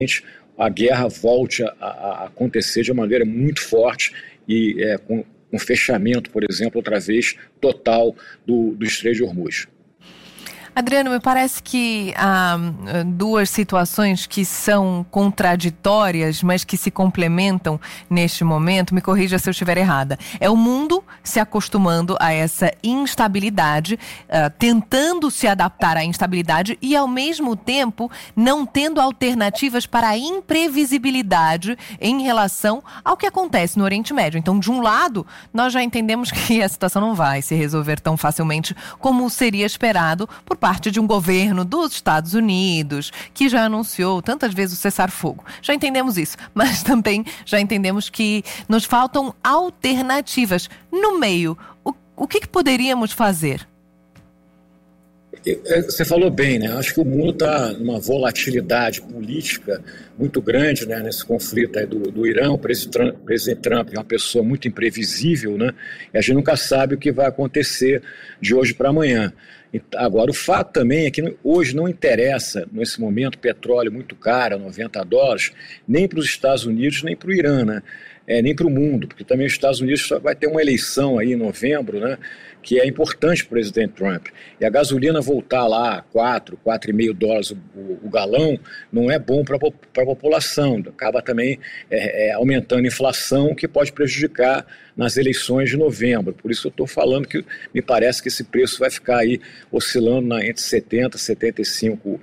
a guerra volte a acontecer de uma maneira muito forte e com um fechamento, por exemplo, outra vez, total do Estreito de Hormuz. Adriano, me parece que há duas situações que são contraditórias, mas que se complementam neste momento. Me corrija se eu estiver errada. É o mundo se acostumando a essa instabilidade, tentando se adaptar à instabilidade e, ao mesmo tempo, não tendo alternativas para a imprevisibilidade em relação ao que acontece no Oriente Médio. Então, de um lado, nós já entendemos que a situação não vai se resolver tão facilmente como seria esperado por parte de um governo dos Estados Unidos, que já anunciou tantas vezes o cessar-fogo. Já entendemos isso, mas também já entendemos que nos faltam alternativas. No meio, o que poderíamos fazer? Você falou bem, né? Acho que o mundo está numa volatilidade política muito grande, né? Nesse conflito aí do Irã. O presidente Trump é uma pessoa muito imprevisível, né? E a gente nunca sabe o que vai acontecer de hoje para amanhã. Agora, o fato também é que hoje não interessa, nesse momento, petróleo muito caro, $90, nem para os Estados Unidos, nem para o Irã, né? Nem para o mundo, porque também os Estados Unidos vai ter uma eleição aí em novembro, né? Que é importante para o presidente Trump. E a gasolina voltar lá a $4,5 o galão não é bom para a população. Acaba também aumentando a inflação, que pode prejudicar nas eleições de novembro. Por isso eu estou falando que me parece que esse preço vai ficar aí oscilando entre $70, $75,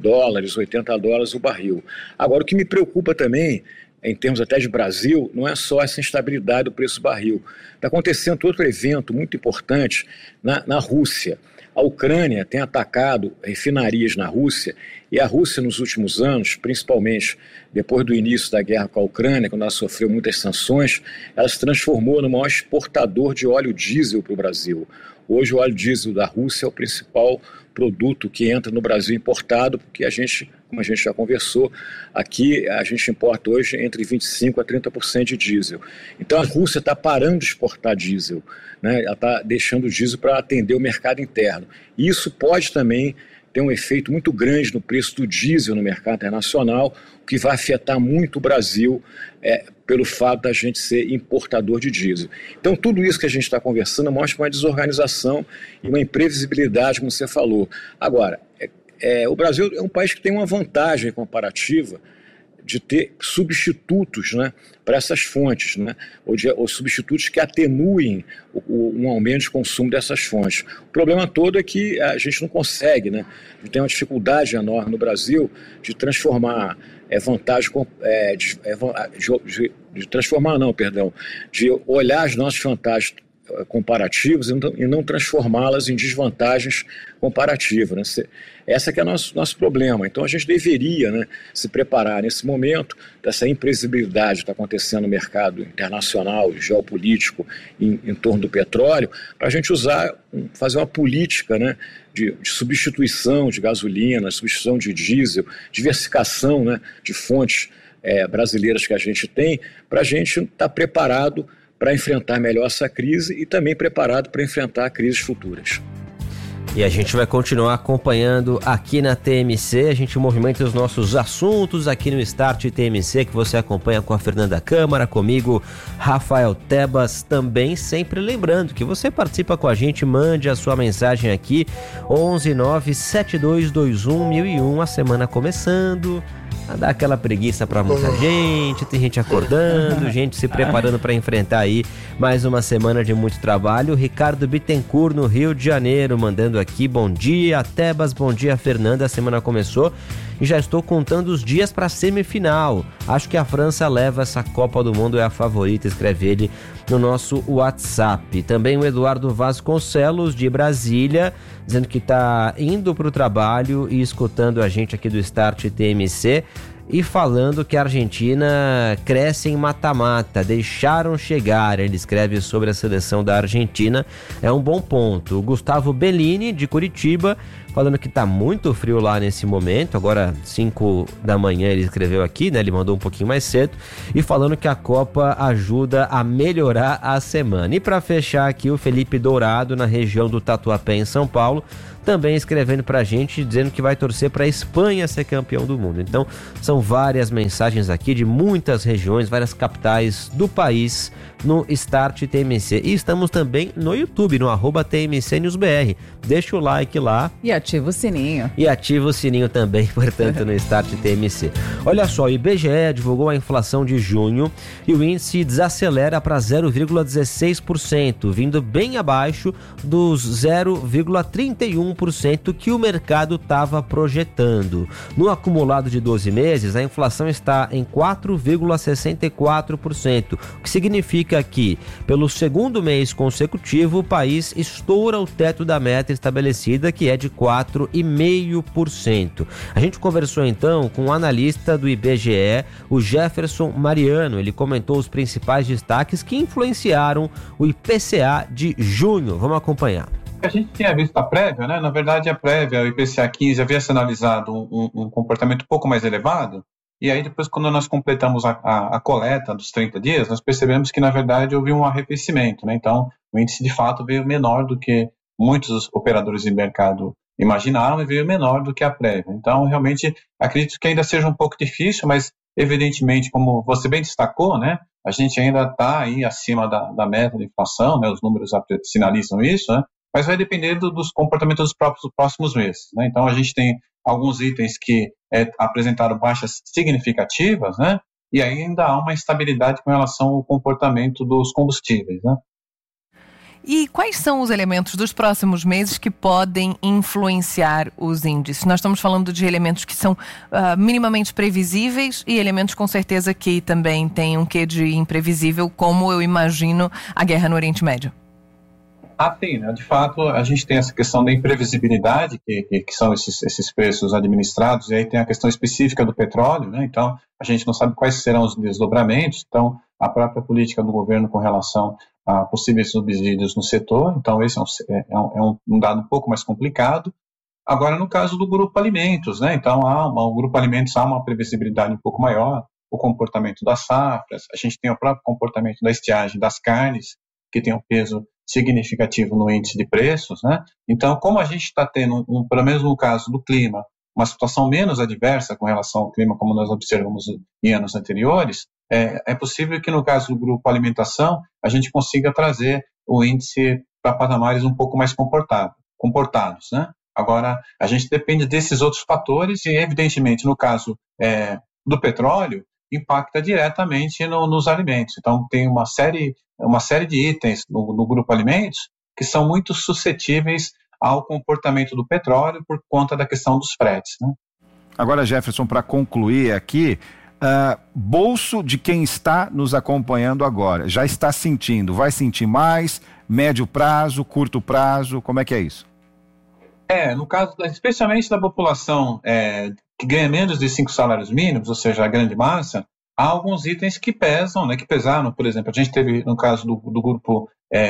$80 o barril. Agora, o que me preocupa também, em termos até de Brasil, não é só essa instabilidade do preço do barril. Está acontecendo outro evento muito importante na Rússia. A Ucrânia tem atacado refinarias na Rússia, e a Rússia nos últimos anos, principalmente depois do início da guerra com a Ucrânia, quando ela sofreu muitas sanções, ela se transformou no maior exportador de óleo diesel para o Brasil. Hoje o óleo diesel da Rússia é o principal produto que entra no Brasil importado, porque como a gente já conversou, aqui a gente importa hoje entre 25% a 30% de diesel. Então a Rússia está parando de exportar diesel, né? Ela está deixando o diesel para atender o mercado interno. E isso pode também ter um efeito muito grande no preço do diesel no mercado internacional, o que vai afetar muito o Brasil pelo fato da gente ser importador de diesel. Então tudo isso que a gente está conversando mostra uma desorganização e uma imprevisibilidade, como você falou. Agora, o Brasil é um país que tem uma vantagem comparativa de ter substitutos, né, para essas fontes, né, ou substitutos que atenuem um aumento de consumo dessas fontes. O problema todo é que a gente não consegue, né, a gente tem uma dificuldade enorme no Brasil de transformar de olhar as nossas vantagens comparativas e não transformá-las em desvantagens comparativas, né? Essa que é o nosso problema. Então a gente deveria, né, se preparar nesse momento dessa imprevisibilidade que está acontecendo no mercado internacional, geopolítico, em torno do petróleo, para a gente fazer uma política, né, de substituição de gasolina, substituição de diesel, diversificação, né, de fontes brasileiras que a gente tem, para a gente estar preparado para enfrentar melhor essa crise e também preparado para enfrentar crises futuras. E a gente vai continuar acompanhando aqui na TMC, a gente movimenta os nossos assuntos aqui no Start TMC, que você acompanha com a Fernanda Câmara, comigo, Rafael Tebas, também sempre lembrando que você participa com a gente, mande a sua mensagem aqui, 11972211001, a semana começando, a dar aquela preguiça pra muita gente, tem gente acordando, gente se preparando para enfrentar aí mais uma semana de muito trabalho. Ricardo Bittencourt, no Rio de Janeiro, mandando aqui, bom dia Tebas, bom dia Fernanda, a semana começou e já estou contando os dias para a semifinal. Acho que a França leva essa Copa do Mundo, é a favorita, escreve ele no nosso WhatsApp. Também o Eduardo Vasconcelos, de Brasília, dizendo que está indo para o trabalho e escutando a gente aqui do Start TMC e falando que a Argentina cresce em mata-mata, deixaram chegar. Ele escreve sobre a seleção da Argentina, é um bom ponto. O Gustavo Bellini, de Curitiba, falando que tá muito frio lá nesse momento, agora 5 da manhã ele escreveu aqui, né? Ele mandou um pouquinho mais cedo, e falando que a Copa ajuda a melhorar a semana. E para fechar aqui, o Felipe Dourado, na região do Tatuapé, em São Paulo, também escrevendo pra gente, dizendo que vai torcer pra Espanha ser campeão do mundo. Então, são várias mensagens aqui de muitas regiões, várias capitais do país no Start TMC. E estamos também no YouTube, no @TMCNewsBR. Deixa o like lá. E ativa o sininho. E ativa o sininho também, portanto, no Start TMC. Olha só, o IBGE divulgou a inflação de junho e o índice desacelera para 0,16%, vindo bem abaixo dos 0,31% que o mercado estava projetando. No acumulado de 12 meses, a inflação está em 4,64%, o que significa que, pelo segundo mês consecutivo, o país estoura o teto da meta estabelecida, que é de 4,5%. A gente conversou então com o analista do IBGE, o Jefferson Mariano. Ele comentou os principais destaques que influenciaram o IPCA de junho. Vamos acompanhar. A gente tinha visto a prévia, né? Na verdade, a prévia, o IPCA 15, havia sinalizado um comportamento um pouco mais elevado, e aí depois, quando nós completamos a coleta dos 30 dias, nós percebemos que, na verdade, houve um arrefecimento, né? Então, o índice, de fato, veio menor do que muitos operadores de mercado imaginaram e veio menor do que a prévia. Então, realmente, acredito que ainda seja um pouco difícil, mas, evidentemente, como você bem destacou, né? A gente ainda está aí acima da meta de inflação, né? Os números sinalizam isso, né? Mas vai depender dos comportamentos dos próximos meses, né? Então, a gente tem alguns itens que apresentaram baixas significativas, né? E ainda há uma instabilidade com relação ao comportamento dos combustíveis, né? E quais são os elementos dos próximos meses que podem influenciar os índices? Nós estamos falando de elementos que são minimamente previsíveis e elementos com certeza que também têm um quê de imprevisível, como eu imagino a guerra no Oriente Médio. Sim, né? De fato, a gente tem essa questão da imprevisibilidade, que são esses preços administrados, e aí tem a questão específica do petróleo, né? Então, a gente não sabe quais serão os desdobramentos, então, a própria política do governo com relação a possíveis subsídios no setor, então esse é um dado um pouco mais complicado. Agora, no caso do grupo alimentos, né? Então, o grupo alimentos há uma previsibilidade um pouco maior, o comportamento das safras, a gente tem o próprio comportamento da estiagem das carnes, que tem um peso significativo no índice de preços, né? Então, como a gente está tendo, pelo menos no caso do clima, uma situação menos adversa com relação ao clima, como nós observamos em anos anteriores, é possível que no caso do grupo alimentação, a gente consiga trazer o índice para patamares um pouco mais comportados, né? Agora, a gente depende desses outros fatores e, evidentemente, no caso do petróleo, impacta diretamente nos alimentos. Então, tem uma série de itens no grupo alimentos que são muito suscetíveis ao comportamento do petróleo por conta da questão dos fretes, né? Agora, Jefferson, para concluir aqui, bolso de quem está nos acompanhando agora, já está sentindo, vai sentir mais, médio prazo, curto prazo, como é que é isso? No caso, especialmente da população que ganha menos de 5 salários mínimos, ou seja, a grande massa, há alguns itens que pesam, né, que pesaram, por exemplo, a gente teve no caso do grupo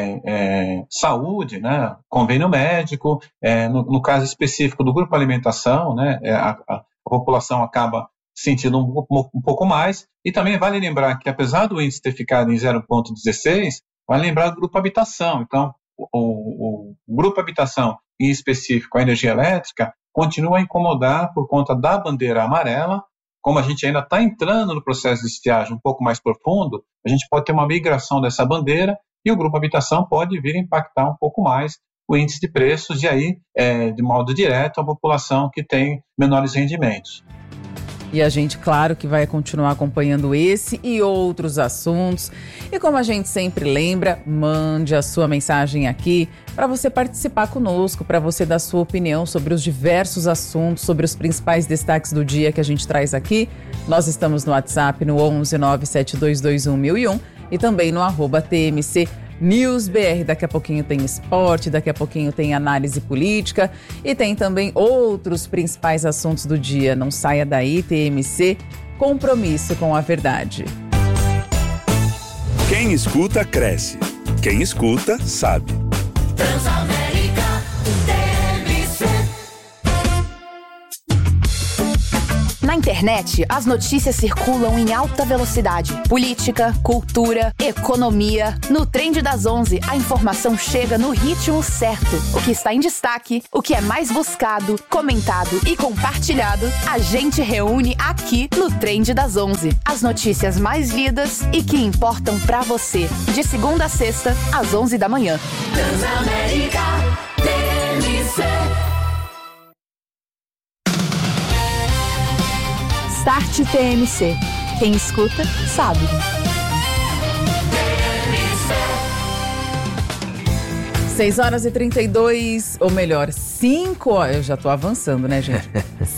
saúde, né, convênio médico, no caso específico do grupo alimentação, né, a população acaba sentindo um pouco mais, e também vale lembrar que apesar do índice ter ficado em 0,16, vale lembrar do grupo habitação. Então, o grupo habitação, em específico a energia elétrica, continua a incomodar por conta da bandeira amarela. Como a gente ainda está entrando no processo de estiagem um pouco mais profundo, a gente pode ter uma migração dessa bandeira e o grupo habitação pode vir a impactar um pouco mais o índice de preços e aí, de modo direto, a população que tem menores rendimentos. E a gente, claro, que vai continuar acompanhando esse e outros assuntos. E como a gente sempre lembra, mande a sua mensagem aqui para você participar conosco, para você dar sua opinião sobre os diversos assuntos, sobre os principais destaques do dia que a gente traz aqui. Nós estamos no WhatsApp no 11 97221 1001 e também no @TMC NewsBR. Daqui a pouquinho tem esporte, daqui a pouquinho tem análise política e tem também outros principais assuntos do dia. Não saia daí, TMC, compromisso com a verdade. Quem escuta, cresce. Quem escuta, sabe. Na internet, as notícias circulam em alta velocidade. Política, cultura, economia. No Trend das 11, a informação chega no ritmo certo. O que está em destaque, o que é mais buscado, comentado e compartilhado, a gente reúne aqui no Trend das 11. As notícias mais lidas e que importam pra você. De segunda a sexta, às 11 da manhã. Transamérica TMC. Start TMC. Quem escuta, sabe. 6h32, ou melhor, 5 horas. Eu já tô avançando, né, gente?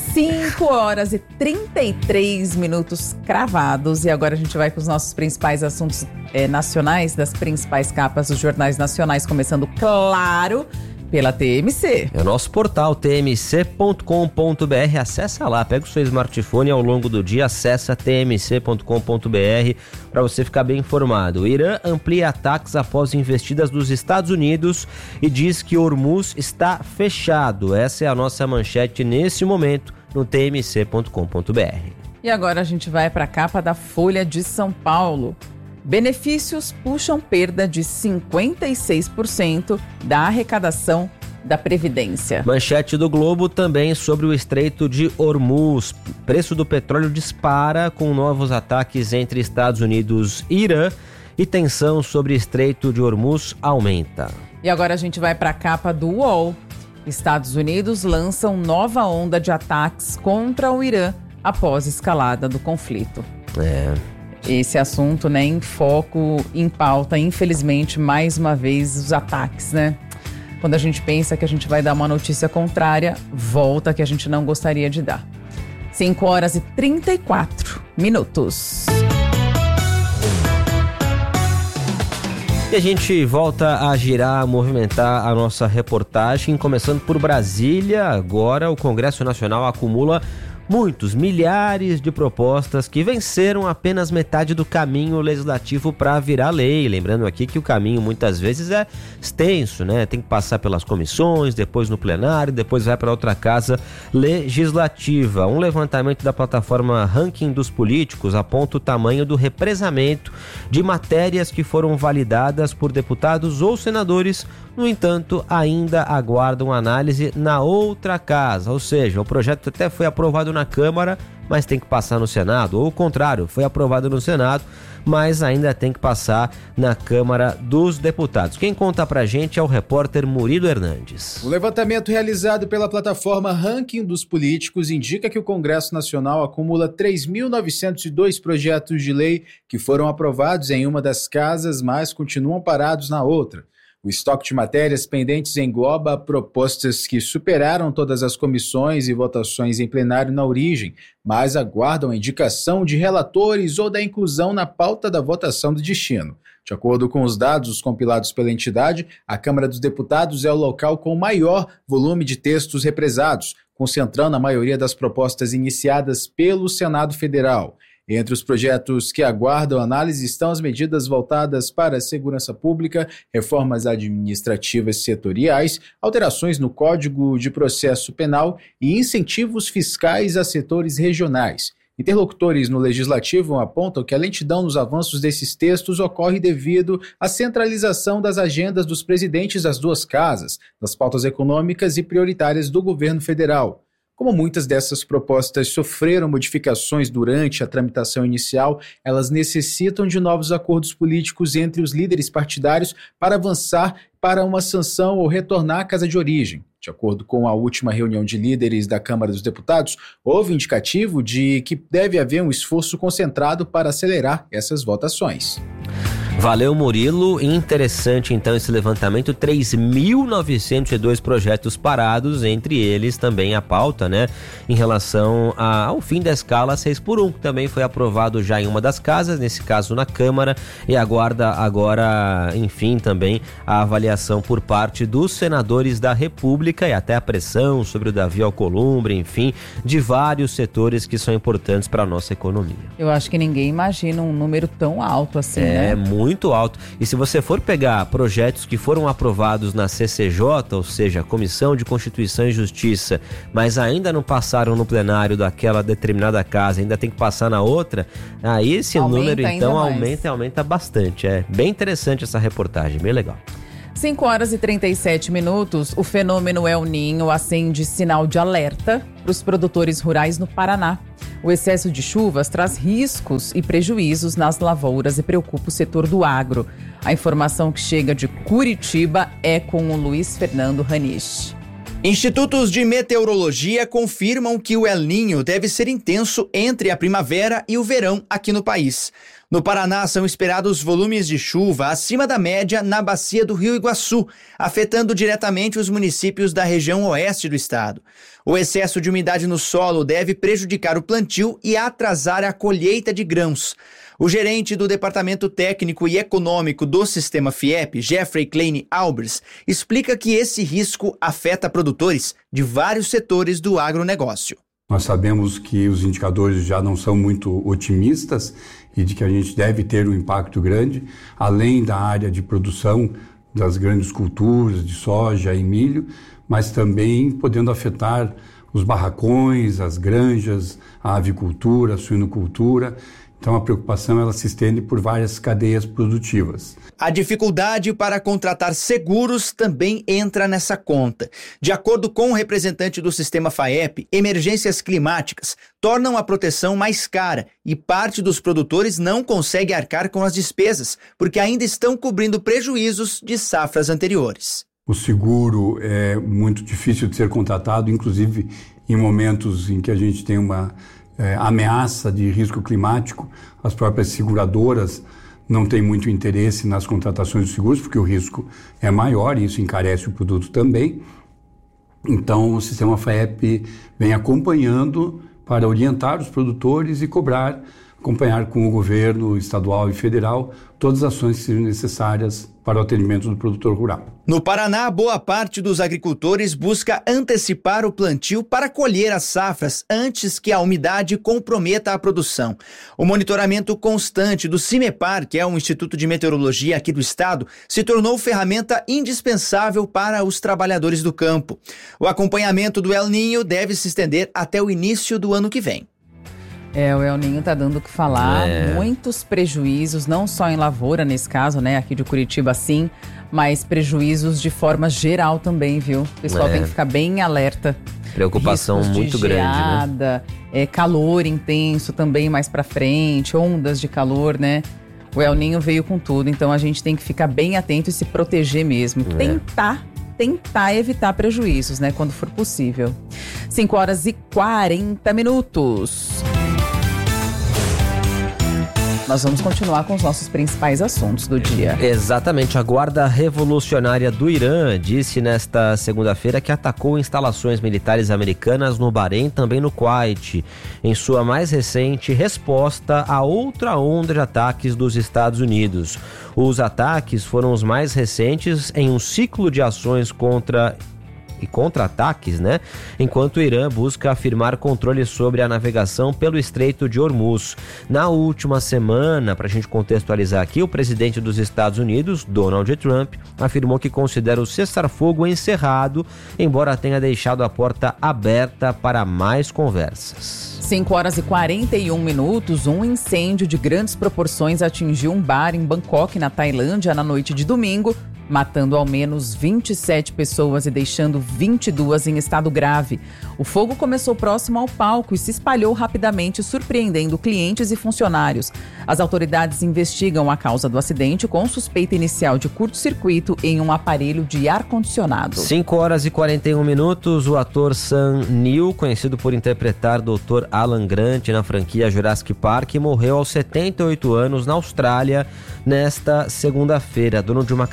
5h33 cravados. E agora a gente vai com os nossos principais assuntos nacionais, das principais capas dos jornais nacionais, começando, claro, pela TMC. É o nosso portal tmc.com.br, acessa lá, pega o seu smartphone ao longo do dia, acessa tmc.com.br para você ficar bem informado. O Irã amplia ataques após investidas dos Estados Unidos e diz que Hormuz está fechado. Essa é a nossa manchete nesse momento no tmc.com.br. E agora a gente vai para a capa da Folha de São Paulo. Benefícios puxam perda de 56% da arrecadação da Previdência. Manchete do Globo também sobre o Estreito de Hormuz. Preço do petróleo dispara com novos ataques entre Estados Unidos e Irã e tensão sobre Estreito de Hormuz aumenta. E agora a gente vai para a capa do UOL. Estados Unidos lançam nova onda de ataques contra o Irã após escalada do conflito. Esse assunto, né, em foco, em pauta, infelizmente, mais uma vez, os ataques, né? Quando a gente pensa que a gente vai dar uma notícia contrária, volta que a gente não gostaria de dar. 5h34. E a gente volta a girar, a movimentar a nossa reportagem, começando por Brasília. Agora o Congresso Nacional acumula milhares de propostas que venceram apenas metade do caminho legislativo para virar lei. Lembrando aqui que o caminho muitas vezes é extenso, né? Tem que passar pelas comissões, depois no plenário, depois vai para outra casa legislativa. Um levantamento da plataforma Ranking dos Políticos aponta o tamanho do represamento de matérias que foram validadas por deputados ou senadores. No entanto, ainda aguardam análise na outra casa, ou seja, o projeto até foi aprovado na Câmara, mas tem que passar no Senado, ou o contrário, foi aprovado no Senado, mas ainda tem que passar na Câmara dos Deputados. Quem conta pra gente é o repórter Murilo Hernandes. O levantamento realizado pela plataforma Ranking dos Políticos indica que o Congresso Nacional acumula 3.902 projetos de lei que foram aprovados em uma das casas, mas continuam parados na outra. O estoque de matérias pendentes engloba propostas que superaram todas as comissões e votações em plenário na origem, mas aguardam a indicação de relatores ou da inclusão na pauta da votação do destino. De acordo com os dados compilados pela entidade, a Câmara dos Deputados é o local com maior volume de textos represados, concentrando a maioria das propostas iniciadas pelo Senado Federal. Entre os projetos que aguardam análise estão as medidas voltadas para a segurança pública, reformas administrativas setoriais, alterações no Código de Processo Penal e incentivos fiscais a setores regionais. Interlocutores no Legislativo apontam que a lentidão nos avanços desses textos ocorre devido à centralização das agendas dos presidentes das duas casas, das pautas econômicas e prioritárias do governo federal. Como muitas dessas propostas sofreram modificações durante a tramitação inicial, elas necessitam de novos acordos políticos entre os líderes partidários para avançar para uma sanção ou retornar à casa de origem. De acordo com a última reunião de líderes da Câmara dos Deputados, houve indicativo de que deve haver um esforço concentrado para acelerar essas votações. Valeu, Murilo. Interessante, então, esse levantamento. 3.902 projetos parados, entre eles também a pauta, né, em relação ao fim da escala 6x1, que também foi aprovado já em uma das casas, nesse caso na Câmara, e aguarda agora, enfim, também a avaliação por parte dos senadores da República e até a pressão sobre o Davi Alcolumbre, enfim, de vários setores que são importantes para a nossa economia. Eu acho que ninguém imagina um número tão alto assim, né? Muito muito alto. E se você for pegar projetos que foram aprovados na CCJ, ou seja, Comissão de Constituição e Justiça, mas ainda não passaram no plenário daquela determinada casa, ainda tem que passar na outra, aí esse número então aumenta bastante. É bem interessante essa reportagem, bem legal. 5 horas e 37 minutos, o fenômeno El Niño acende sinal de alerta para os produtores rurais no Paraná. O excesso de chuvas traz riscos e prejuízos nas lavouras e preocupa o setor do agro. A informação que chega de Curitiba é com o Luiz Fernando Ranisch. Institutos de meteorologia confirmam que o El Niño deve ser intenso entre a primavera e o verão aqui no país. No Paraná, são esperados volumes de chuva acima da média na bacia do Rio Iguaçu, afetando diretamente os municípios da região oeste do estado. O excesso de umidade no solo deve prejudicar o plantio e atrasar a colheita de grãos. O gerente do Departamento Técnico e Econômico do Sistema FIEP, Jeffrey Klein Albers, explica que esse risco afeta produtores de vários setores do agronegócio. Nós sabemos que os indicadores já não são muito otimistas e de que a gente deve ter um impacto grande, além da área de produção das grandes culturas de soja e milho, mas também podendo afetar os barracões, as granjas, a avicultura, a suinocultura. Então a preocupação ela se estende por várias cadeias produtivas. A dificuldade para contratar seguros também entra nessa conta. De acordo com o representante do sistema FAEP, emergências climáticas tornam a proteção mais cara e parte dos produtores não consegue arcar com as despesas, porque ainda estão cobrindo prejuízos de safras anteriores. O seguro é muito difícil de ser contratado, inclusive em momentos em que a gente tem uma ameaça de risco climático. As próprias seguradoras não têm muito interesse nas contratações de seguros, porque o risco é maior e isso encarece o produto também. Então, o sistema FAEP vem acompanhando para orientar os produtores e acompanhar com o governo estadual e federal todas as ações que sejam necessárias para o atendimento do produtor rural. No Paraná, boa parte dos agricultores busca antecipar o plantio para colher as safras antes que a umidade comprometa a produção. O monitoramento constante do CIMEPAR, que é um instituto de meteorologia aqui do estado, se tornou ferramenta indispensável para os trabalhadores do campo. O acompanhamento do El Niño deve se estender até o início do ano que vem. O El Niño tá dando o que falar, muitos prejuízos, não só em lavoura nesse caso, né, aqui de Curitiba sim, mas prejuízos de forma geral também, viu? O pessoal tem que ficar bem alerta. Preocupação muito grande, né? Calor intenso também mais pra frente, ondas de calor, né? O El Niño veio com tudo, então a gente tem que ficar bem atento e se proteger mesmo. Tentar evitar prejuízos, né, quando for possível. 5 horas e 40 minutos. Nós vamos continuar com os nossos principais assuntos do dia. Exatamente. A Guarda Revolucionária do Irã disse nesta segunda-feira que atacou instalações militares americanas no Bahrein, também no Kuwait, em sua mais recente resposta a outra onda de ataques dos Estados Unidos. Os ataques foram os mais recentes em um ciclo de ações contra-ataques, né? Enquanto o Irã busca afirmar controle sobre a navegação pelo Estreito de Hormuz. Na última semana, para a gente contextualizar aqui, o presidente dos Estados Unidos, Donald Trump, afirmou que considera o cessar-fogo encerrado, embora tenha deixado a porta aberta para mais conversas. 5 horas e 41 minutos, um incêndio de grandes proporções atingiu um bar em Bangkok, na Tailândia, na noite de domingo, matando ao menos 27 pessoas e deixando 22 em estado grave. O fogo começou próximo ao palco e se espalhou rapidamente, surpreendendo clientes e funcionários. As autoridades investigam a causa do acidente com suspeita inicial de curto-circuito em um aparelho de ar-condicionado. 5 horas e 41 minutos, o ator Sam Neill, conhecido por interpretar Dr. Alan Grant na franquia Jurassic Park, morreu aos 78 anos na Austrália nesta segunda-feira, dono de uma carreira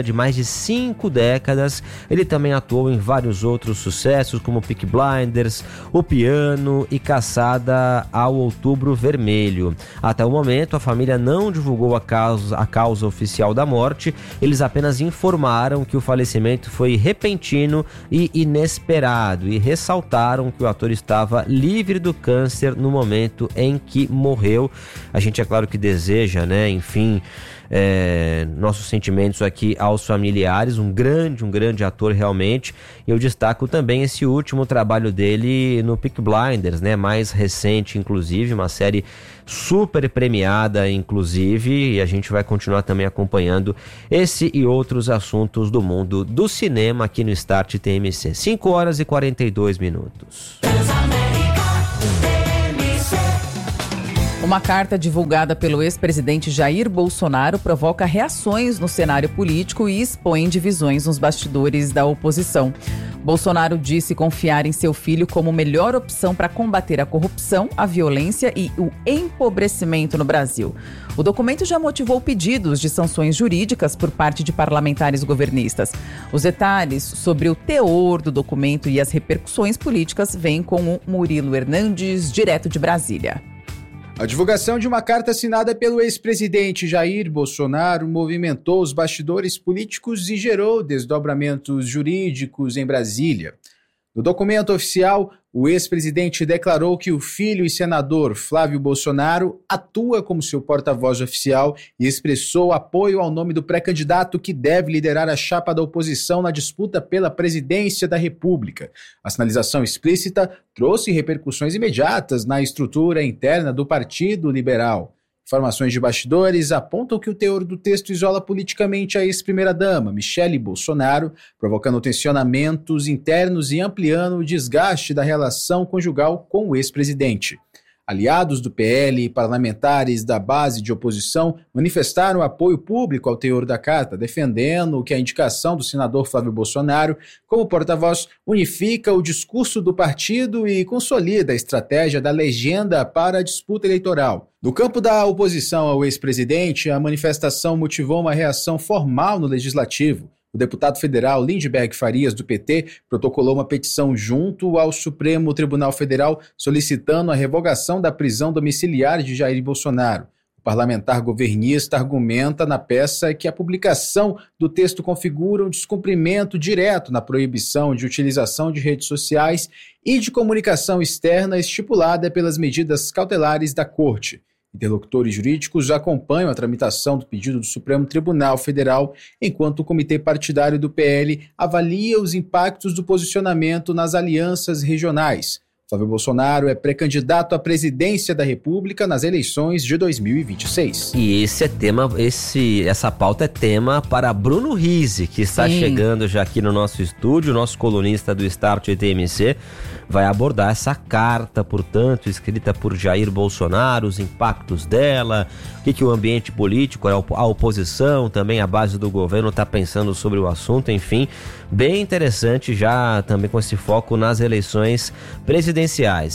de mais de 5 décadas. Ele também atuou em vários outros sucessos, como Peaky Blinders, O Piano e Caçada ao Outubro Vermelho. Até o momento, a família não divulgou a causa oficial da morte. Eles apenas informaram que o falecimento foi repentino e inesperado e ressaltaram que o ator estava livre do câncer no momento em que morreu. A gente, é claro, que deseja, né, enfim, nossos sentimentos aqui aos familiares, um grande ator realmente. Eu destaco também esse último trabalho dele no Peaky Blinders, né, mais recente inclusive, uma série super premiada inclusive, e a gente vai continuar também acompanhando esse e outros assuntos do mundo do cinema aqui no Start TMC. 5h42. Uma carta divulgada pelo ex-presidente Jair Bolsonaro provoca reações no cenário político e expõe divisões nos bastidores da oposição. Bolsonaro disse confiar em seu filho como melhor opção para combater a corrupção, a violência e o empobrecimento no Brasil. O documento já motivou pedidos de sanções jurídicas por parte de parlamentares governistas. Os detalhes sobre o teor do documento e as repercussões políticas vêm com o Murilo Hernandes, direto de Brasília. A divulgação de uma carta assinada pelo ex-presidente Jair Bolsonaro movimentou os bastidores políticos e gerou desdobramentos jurídicos em Brasília. No documento oficial, o ex-presidente declarou que o filho e senador Flávio Bolsonaro atua como seu porta-voz oficial e expressou apoio ao nome do pré-candidato que deve liderar a chapa da oposição na disputa pela presidência da República. A sinalização explícita trouxe repercussões imediatas na estrutura interna do Partido Liberal. Informações de bastidores apontam que o teor do texto isola politicamente a ex-primeira-dama, Michele Bolsonaro, provocando tensionamentos internos e ampliando o desgaste da relação conjugal com o ex-presidente. Aliados do PL e parlamentares da base de oposição manifestaram apoio público ao teor da carta, defendendo que a indicação do senador Flávio Bolsonaro como porta-voz unifica o discurso do partido e consolida a estratégia da legenda para a disputa eleitoral. No campo da oposição ao ex-presidente, a manifestação motivou uma reação formal no Legislativo. O deputado federal Lindbergh Farias, do PT, protocolou uma petição junto ao Supremo Tribunal Federal solicitando a revogação da prisão domiciliar de Jair Bolsonaro. O parlamentar governista argumenta na peça que a publicação do texto configura um descumprimento direto na proibição de utilização de redes sociais e de comunicação externa estipulada pelas medidas cautelares da Corte. Interlocutores jurídicos acompanham a tramitação do pedido do Supremo Tribunal Federal, enquanto o Comitê Partidário do PL avalia os impactos do posicionamento nas alianças regionais. Flávio Bolsonaro é pré-candidato à presidência da República nas eleições de 2026. E essa pauta é tema para Bruno Rizzi, que está chegando já aqui no nosso estúdio, nosso colunista do Start TMC. Vai abordar essa carta, portanto, escrita por Jair Bolsonaro, os impactos dela, o que o ambiente político, a oposição, também a base do governo está pensando sobre o assunto, enfim, bem interessante já também com esse foco nas eleições presidenciais.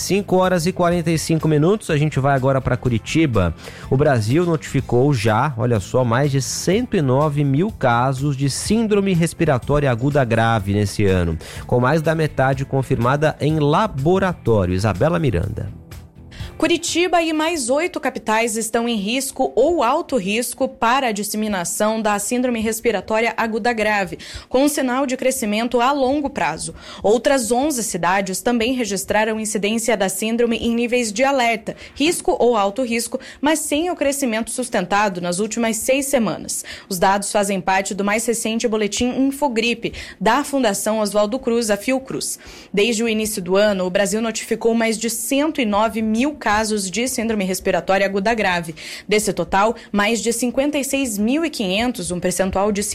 5h45, a gente vai agora para Curitiba. O Brasil notificou já, olha só, mais de 109 mil casos de síndrome respiratória aguda grave nesse ano, com mais da metade confirmada em laboratório. Isabela Miranda. Curitiba e mais 8 capitais estão em risco ou alto risco para a disseminação da síndrome respiratória aguda grave, com um sinal de crescimento a longo prazo. Outras 11 cidades também registraram incidência da síndrome em níveis de alerta, risco ou alto risco, mas sem o crescimento sustentado nas últimas 6 semanas. Os dados fazem parte do mais recente boletim Infogripe, da Fundação Oswaldo Cruz, a Fiocruz. Desde o início do ano, o Brasil notificou mais de 109 mil casos de síndrome respiratória aguda grave. Desse total, mais de 56.500, um percentual de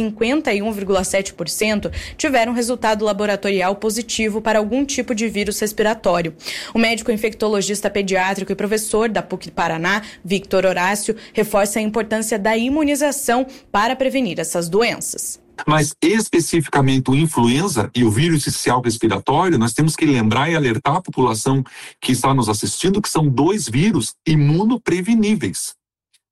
51,7%, tiveram resultado laboratorial positivo para algum tipo de vírus respiratório. O médico infectologista pediátrico e professor da PUC Paraná, Victor Horácio, reforça a importância da imunização para prevenir essas doenças. Mas especificamente o influenza e o vírus inicial respiratório, nós temos que lembrar e alertar a população que está nos assistindo que são 2 vírus imunopreveníveis.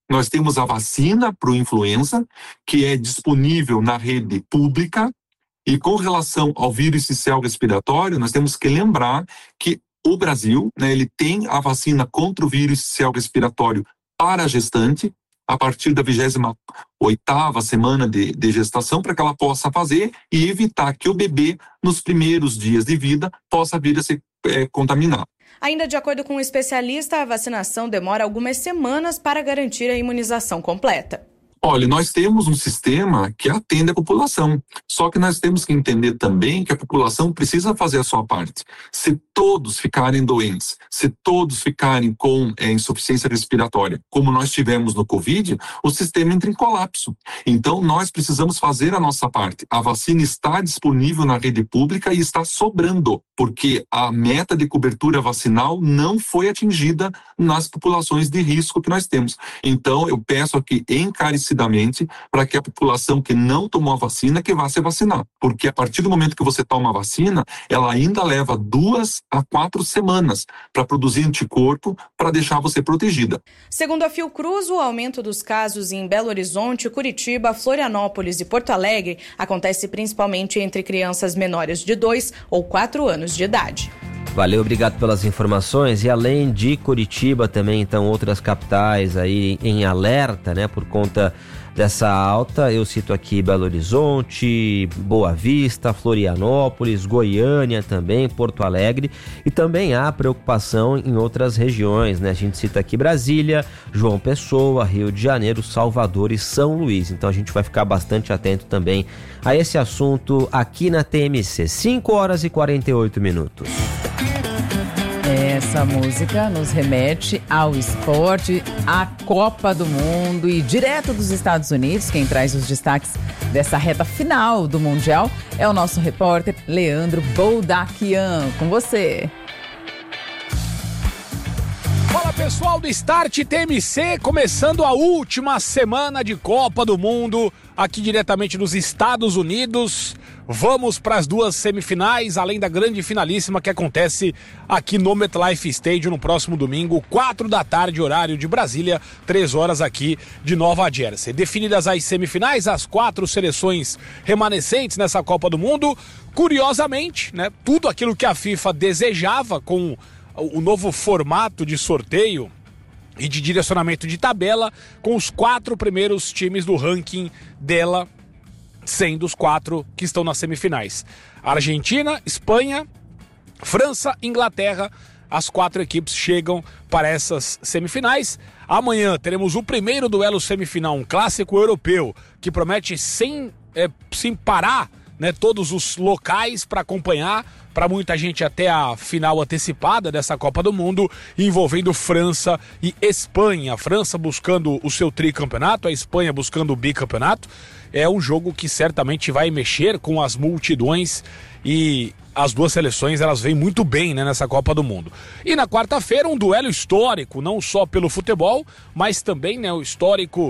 nós temos a vacina para o influenza, que é disponível na rede pública, e com relação ao vírus sincicial respiratório, nós temos que lembrar que o Brasil, né, ele tem a vacina contra o vírus sincicial respiratório para a gestante, a partir da 28ª semana de gestação, para que ela possa fazer e evitar que o bebê, nos primeiros dias de vida, possa vir a se contaminar. Ainda de acordo com um especialista, a vacinação demora algumas semanas para garantir a imunização completa. Olha, nós temos um sistema que atende a população, só que nós temos que entender também que a população precisa fazer a sua parte. Se todos ficarem doentes, se todos ficarem com insuficiência respiratória, como nós tivemos no Covid, o sistema entra em colapso. Então, nós precisamos fazer a nossa parte. A vacina está disponível na rede pública e está sobrando, porque a meta de cobertura vacinal não foi atingida nas populações de risco que nós temos. Então, eu peço aqui encarecidamente para que a população que não tomou a vacina que vá se vacinar, porque a partir do momento que você toma a vacina, ela ainda leva 2 a 4 semanas para produzir anticorpo para deixar você protegida. Segundo a Fiocruz, o aumento dos casos em Belo Horizonte, Curitiba, Florianópolis e Porto Alegre acontece principalmente entre crianças menores de 2 ou 4 anos de idade. Valeu, obrigado pelas informações. E além de Curitiba, também então outras capitais aí em alerta, né, por conta dessa alta. Eu cito aqui Belo Horizonte, Boa Vista, Florianópolis, Goiânia também, Porto Alegre, e também há preocupação em outras regiões, né? A gente cita aqui Brasília, João Pessoa, Rio de Janeiro, Salvador e São Luís. Então a gente vai ficar bastante atento também a esse assunto aqui na TMC. 5h48. Essa música nos remete ao esporte, à Copa do Mundo, e direto dos Estados Unidos, quem traz os destaques dessa reta final do Mundial é o nosso repórter Leandro Boldaquian. Com você. Fala pessoal do Start TMC, começando a última semana de Copa do Mundo aqui diretamente dos Estados Unidos. Vamos para as 2 semifinais, além da grande finalíssima que acontece aqui no MetLife Stadium no próximo domingo, 4 da tarde, horário de Brasília, 3 horas aqui de Nova Jersey. Definidas as semifinais, as 4 seleções remanescentes nessa Copa do Mundo. Curiosamente, né, tudo aquilo que a FIFA desejava com o novo formato de sorteio e de direcionamento de tabela, com os 4 primeiros times do ranking dela sendo os 4 que estão nas semifinais. Argentina, Espanha, França, Inglaterra, as 4 equipes chegam para essas semifinais. Amanhã teremos o primeiro duelo semifinal, um clássico europeu, que promete sem parar, né, todos os locais para acompanhar, para muita gente até a final antecipada dessa Copa do Mundo, envolvendo França e Espanha. A França buscando o seu tricampeonato, a Espanha buscando o bicampeonato. É um jogo que certamente vai mexer com as multidões, e as 2 seleções elas vêm muito bem, né, nessa Copa do Mundo. E na quarta-feira um duelo histórico, não só pelo futebol, mas também, né, o histórico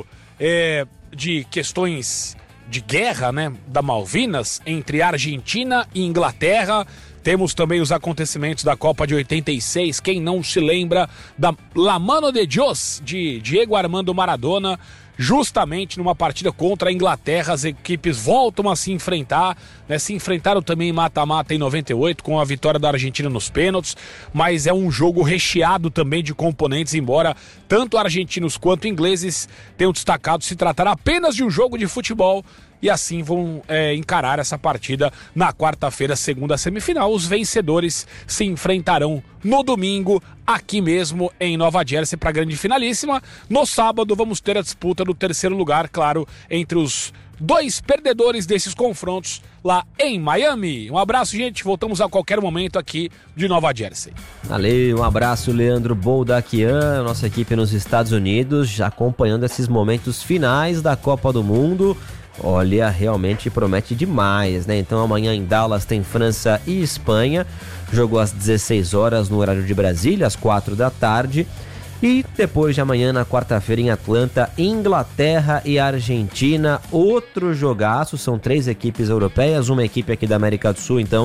de questões de guerra, né, da Malvinas, entre Argentina e Inglaterra. Temos também os acontecimentos da Copa de 86, quem não se lembra da La Mano de Dios, de Diego Armando Maradona, justamente numa partida contra a Inglaterra. As equipes voltam a se enfrentar, né? Se enfrentaram também em mata-mata em 98, com a vitória da Argentina nos pênaltis, mas é um jogo recheado também de componentes, embora tanto argentinos quanto ingleses tenham destacado se tratar apenas de um jogo de futebol, e assim vão encarar essa partida na quarta-feira, segunda semifinal. Os vencedores se enfrentarão no domingo, aqui mesmo em Nova Jersey, para a grande finalíssima. No sábado vamos ter a disputa do terceiro lugar, claro, entre os 2 perdedores desses confrontos lá em Miami. Um abraço, gente, voltamos a qualquer momento aqui de Nova Jersey. Valeu, um abraço, Leandro Boldaquian, nossa equipe nos Estados Unidos, já acompanhando esses momentos finais da Copa do Mundo. Olha, realmente promete demais, né? Então amanhã em Dallas tem França e Espanha, jogo às 16 horas no horário de Brasília, às 4 da tarde. E depois de amanhã, na quarta-feira, em Atlanta, Inglaterra e Argentina, outro jogaço. São 3 equipes europeias, uma equipe aqui da América do Sul, então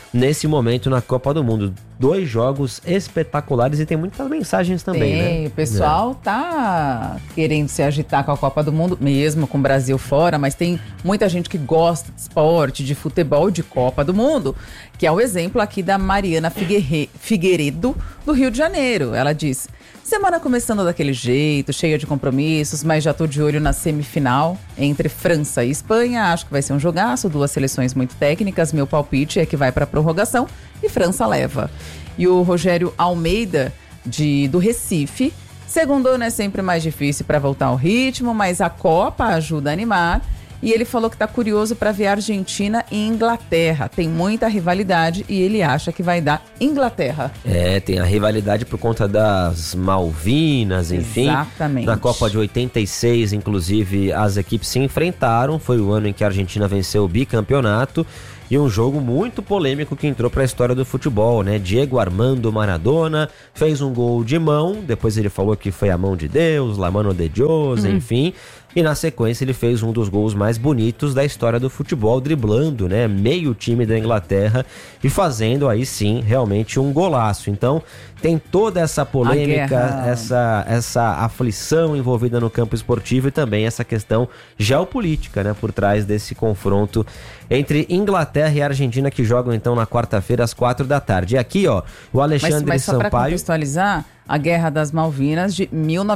nesse momento na Copa do Mundo. 2 jogos espetaculares e tem muitas mensagens também, né? O pessoal tá querendo se agitar com a Copa do Mundo, mesmo com o Brasil fora, mas tem muita gente que gosta de esporte, de futebol, de Copa do Mundo, que é o exemplo aqui da Mariana Figueiredo, do Rio de Janeiro. Ela diz: semana começando daquele jeito, cheia de compromissos, mas já tô de olho na semifinal entre França e Espanha. Acho que vai ser um jogaço, 2 seleções muito técnicas. Meu palpite é que vai pra prorrogação e França leva. E o Rogério Almeida, do Recife, segundou, né? Sempre mais difícil para voltar ao ritmo, mas a Copa ajuda a animar. E ele falou que tá curioso para ver Argentina e Inglaterra. Tem muita rivalidade e ele acha que vai dar Inglaterra. Tem a rivalidade por conta das Malvinas, enfim. Exatamente. Na Copa de 86, inclusive, as equipes se enfrentaram. Foi o ano em que a Argentina venceu o bicampeonato. E um jogo muito polêmico que entrou para a história do futebol, né? Diego Armando Maradona fez um gol de mão, depois ele falou que foi a mão de Deus, la mano de Dios, enfim. E na sequência ele fez um dos gols mais bonitos da história do futebol, driblando, né, meio time da Inglaterra e fazendo aí sim realmente um golaço. Então tem toda essa polêmica, essa aflição envolvida no campo esportivo e também essa questão geopolítica, né, por trás desse confronto entre Inglaterra e Argentina, que jogam então na quarta-feira às 4h. E aqui, ó, o Alexandre mas só Sampaio... para contextualizar, a Guerra das Malvinas de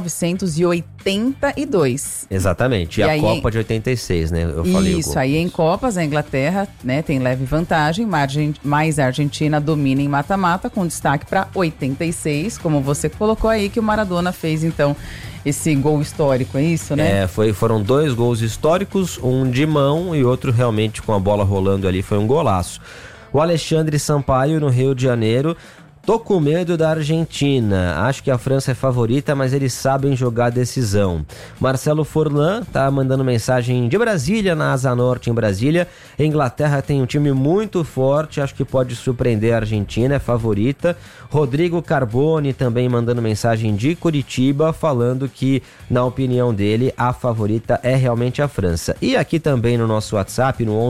1982. Exatamente, e a Copa de 86, né? Eu falei isso, aí em Copas, a Inglaterra, né, tem leve vantagem, mas a Argentina domina em mata-mata, com destaque para 86, como você colocou aí, que o Maradona fez, então, esse gol histórico, é isso, né? Foram 2 gols históricos, um de mão e outro realmente com a bola rolando ali, foi um golaço. O Alexandre Sampaio, no Rio de Janeiro: tô com medo da Argentina, acho que a França é favorita, mas eles sabem jogar decisão. Marcelo Forlan tá mandando mensagem de Brasília, na Asa Norte, em Brasília. A Inglaterra tem um time muito forte, acho que pode surpreender a Argentina, é favorita. Rodrigo Carbone também mandando mensagem de Curitiba, falando que, na opinião dele, a favorita é realmente a França. E aqui também no nosso WhatsApp, no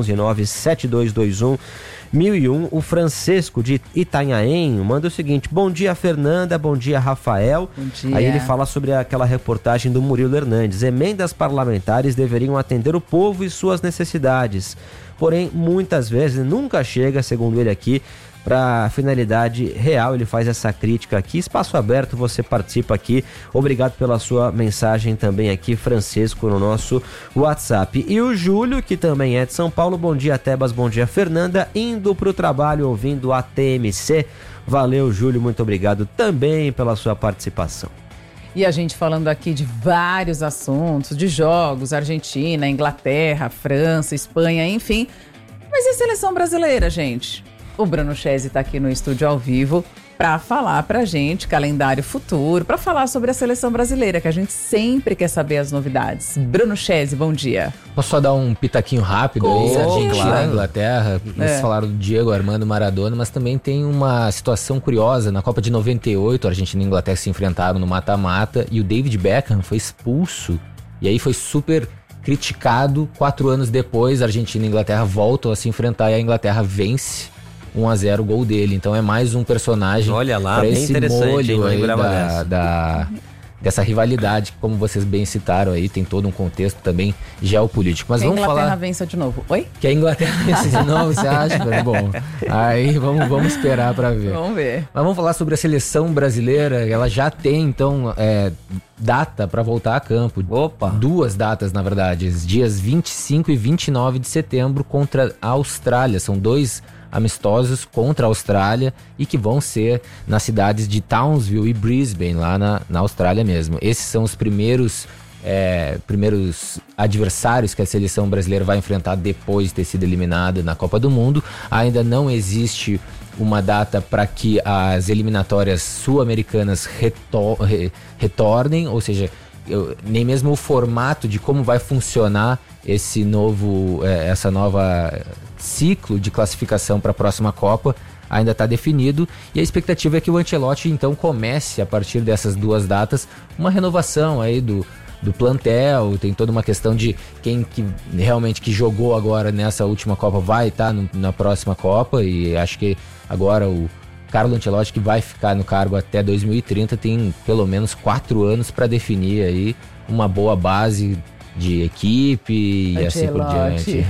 1197221 1001, o Francisco de Itanhaém manda o seguinte: bom dia, Fernanda, bom dia, Rafael. Bom dia. Aí ele fala sobre aquela reportagem do Murilo Hernandes: emendas parlamentares deveriam atender o povo e suas necessidades, porém muitas vezes nunca chega, segundo ele aqui, para finalidade real. Ele faz essa crítica aqui. Espaço aberto, você participa aqui. Obrigado pela sua mensagem também aqui, Francisco, no nosso WhatsApp. E o Júlio, que também é de São Paulo: bom dia, Tebas, bom dia, Fernanda, indo pro trabalho ouvindo a TMC. Valeu, Júlio, muito obrigado também pela sua participação. E a gente falando aqui de vários assuntos, de jogos, Argentina, Inglaterra, França, Espanha, enfim. Mas e a seleção brasileira, gente? O Bruno Chesi está aqui no estúdio ao vivo para falar pra gente calendário futuro, para falar sobre a seleção brasileira, que a gente sempre quer saber as novidades. Bruno Chesi, bom dia. Posso só dar um pitaquinho rápido aí? Argentina, Inglaterra. Vocês falaram do Diego Armando Maradona, mas também tem uma situação curiosa. Na Copa de 98, a Argentina e a Inglaterra se enfrentaram no mata-mata e o David Beckham foi expulso. E aí foi super criticado. 4 anos depois, a Argentina e a Inglaterra voltam a se enfrentar e a Inglaterra vence 1-0 o gol dele. Então é mais um personagem. Olha lá, pra bem esse interessante, molho aí dessa rivalidade, que, como vocês bem citaram aí, tem todo um contexto também geopolítico. Mas vamos falar... Que a Inglaterra vença de novo. Oi? Que a Inglaterra vença de novo, você acha? Bom, aí vamos esperar para ver. Vamos ver. Mas vamos falar sobre a seleção brasileira. Ela já tem, então, data para voltar a campo. Opa! 2 datas, na verdade. Dias 25 e 29 de setembro contra a Austrália. São 2 amistosos contra a Austrália e que vão ser nas cidades de Townsville e Brisbane, lá na Austrália mesmo. Esses são os primeiros adversários que a seleção brasileira vai enfrentar depois de ter sido eliminada na Copa do Mundo. Ainda não existe uma data para que as eliminatórias sul-americanas retornem, ou seja, nem mesmo o formato de como vai funcionar essa nova ciclo de classificação para a próxima Copa ainda está definido, e a expectativa é que o Ancelotti então comece, a partir dessas 2 datas, uma renovação aí do do plantel, tem toda uma questão de quem que realmente que jogou agora nessa última Copa vai estar na próxima Copa, e acho que agora o Carlo Ancelotti, que vai ficar no cargo até 2030, tem pelo menos 4 anos para definir aí uma boa base de equipe e assim por diante.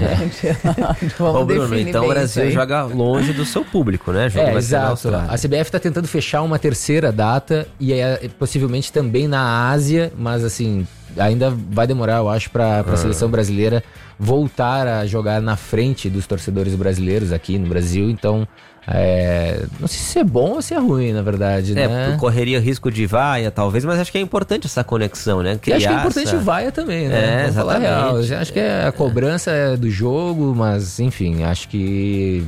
Ô Bruno, então o Brasil joga longe do seu público, né? Jogo exato. A CBF está tentando fechar uma terceira data e possivelmente também na Ásia, mas assim, ainda vai demorar, eu acho, para a seleção brasileira voltar a jogar na frente dos torcedores brasileiros aqui no Brasil. Então, não sei se é bom ou se é ruim, na verdade, né? Correria risco de vaia, talvez, mas acho que é importante essa conexão, né? E acho que é importante vaia também, né? Vamos falar real. Acho que a cobrança é do jogo, mas enfim, acho que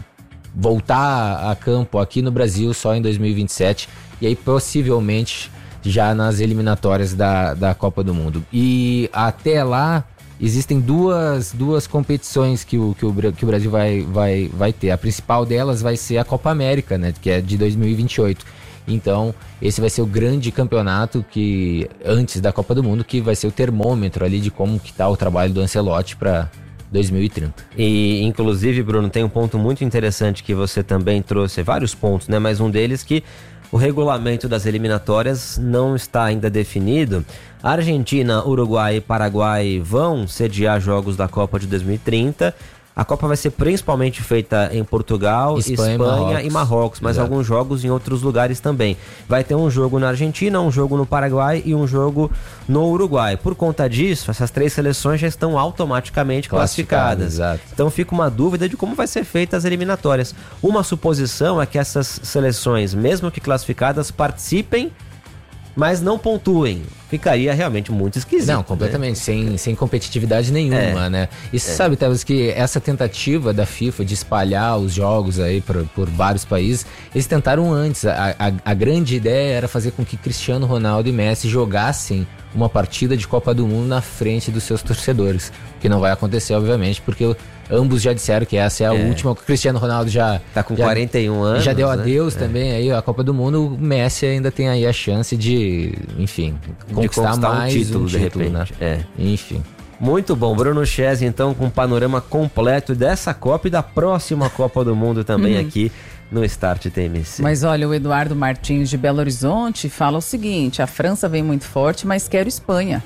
voltar a campo aqui no Brasil só em 2027 e aí possivelmente já nas eliminatórias da Copa do Mundo. E até lá existem duas competições que o Brasil vai ter. A principal delas vai ser a Copa América, né, que é de 2028. Então, esse vai ser o grande campeonato que antes da Copa do Mundo, que vai ser o termômetro ali de como que tá o trabalho do Ancelotti para 2030. E, inclusive, Bruno, tem um ponto muito interessante que você também trouxe, vários pontos, né, mas um deles que o regulamento das eliminatórias não está ainda definido. A Argentina, Uruguai e Paraguai vão sediar jogos da Copa de 2030. A Copa vai ser principalmente feita em Portugal, Espanha e Marrocos, mas alguns jogos em outros lugares também. Vai ter um jogo na Argentina, um jogo no Paraguai e um jogo no Uruguai. Por conta disso, essas 3 seleções já estão automaticamente classificadas. Exato. Então fica uma dúvida de como vai ser feita as eliminatórias. Uma suposição é que essas seleções, mesmo que classificadas, participem, mas não pontuem. Ficaria realmente muito esquisito. Não, completamente, né? sem competitividade nenhuma, né? E você sabe, Tevez, que essa tentativa da FIFA de espalhar os jogos aí por vários países, eles tentaram antes. A grande ideia era fazer com que Cristiano Ronaldo e Messi jogassem uma partida de Copa do Mundo na frente dos seus torcedores. O que não vai acontecer, obviamente, porque ambos já disseram que essa é a última. O Cristiano Ronaldo já tá com 41 anos. Já deu adeus também aí a Copa do Mundo. O Messi ainda tem aí a chance de, enfim, conquistar mais um título de repente, né? Enfim. Muito bom, Bruno Chesney, então, com um panorama completo dessa Copa e da próxima Copa do Mundo também aqui no Start TMC. Mas olha, o Eduardo Martins de Belo Horizonte fala o seguinte: a França vem muito forte, mas quero Espanha.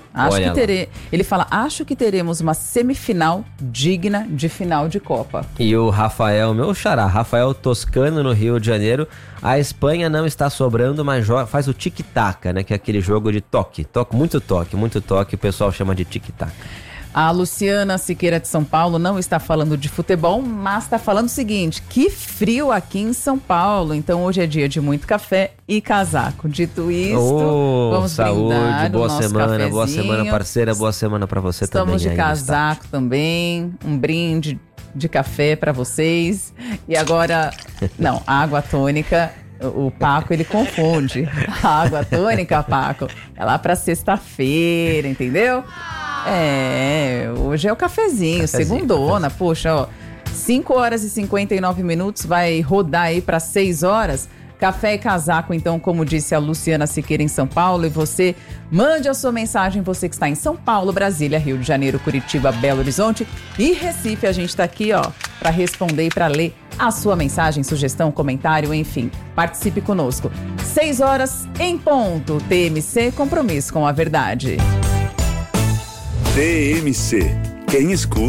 Ele fala, acho que teremos uma semifinal digna de final de Copa. E o Rafael, meu xará, Rafael Toscano, no Rio de Janeiro, a Espanha não está sobrando, mas faz o tic-tac, né, que é aquele jogo de toque, muito toque, o pessoal chama de tic-tac. A Luciana Siqueira de São Paulo não está falando de futebol, mas está falando o seguinte: que frio aqui em São Paulo. Então hoje é dia de muito café e casaco. Dito isto, vamos brindar boa semana, cafezinho. Boa semana, parceira, boa semana para você. Estamos também. Estamos de casaco também, um brinde de café para vocês. E agora, não, água tônica. O Paco, ele confunde. A água tônica, Paco, é lá para sexta-feira, entendeu? Hoje é o cafezinho, segundona, poxa, ó, 5 horas e 59 minutos, vai rodar aí para 6 horas, café e casaco, então, como disse a Luciana Siqueira em São Paulo, e você mande a sua mensagem, você que está em São Paulo, Brasília, Rio de Janeiro, Curitiba, Belo Horizonte e Recife, a gente está aqui, ó, para responder e para ler a sua mensagem, sugestão, comentário, enfim, participe conosco. 6 horas em ponto, TMC, compromisso com a verdade. TMC, quem escuta